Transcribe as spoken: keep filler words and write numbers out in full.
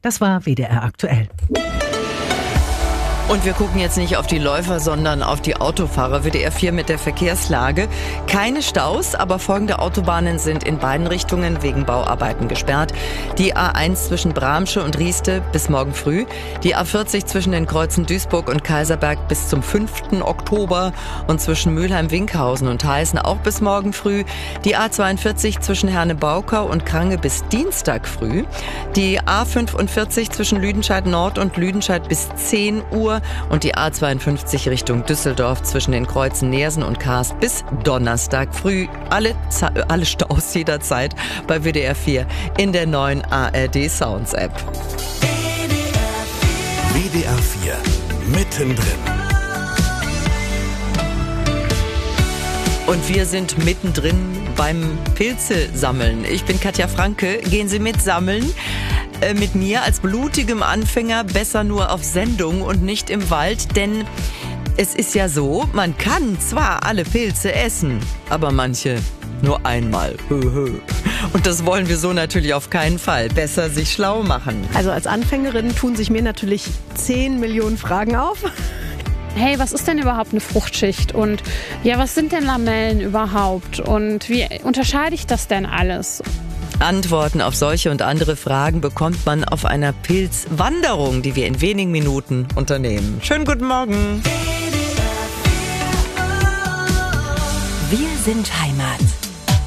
Das war W D R aktuell. Und wir gucken jetzt nicht auf die Läufer, sondern auf die Autofahrer. W D R vier mit der Verkehrslage. Keine Staus, aber folgende Autobahnen sind in beiden Richtungen wegen Bauarbeiten gesperrt. Die A eins zwischen Bramsche und Rieste bis morgen früh. Die A vierzig zwischen den Kreuzen Duisburg und Kaiserberg bis zum fünften Oktober. Und zwischen Mülheim-Winkhausen und Heißen auch bis morgen früh. Die A zweiundvierzig zwischen Herne-Baukau und Krange bis Dienstag früh. Die A fünfundvierzig zwischen Lüdenscheid Nord und Lüdenscheid bis zehn Uhr. Und die A zweiundfünfzig Richtung Düsseldorf zwischen den Kreuzen Neersen und Kaas bis Donnerstag früh. Alle, alle Staus jederzeit bei W D R vier in der neuen A R D Sounds App. W D R vier mittendrin. Und wir sind mittendrin beim Pilze sammeln. Ich bin Katja Franke. Gehen Sie mit sammeln? Äh, mit mir als blutigem Anfänger besser nur auf Sendung und nicht im Wald, denn es ist ja so, man kann zwar alle Pilze essen, aber manche nur einmal. Und das wollen wir so natürlich auf keinen Fall. Besser sich schlau machen. Also als Anfängerin tun sich mir natürlich zehn Millionen Fragen auf. Hey, was ist denn überhaupt eine Fruchtschicht? Und ja, was sind denn Lamellen überhaupt? Und wie unterscheide ich das denn alles? Antworten auf solche und andere Fragen bekommt man auf einer Pilzwanderung, die wir in wenigen Minuten unternehmen. Schönen guten Morgen. Wir sind Heimat.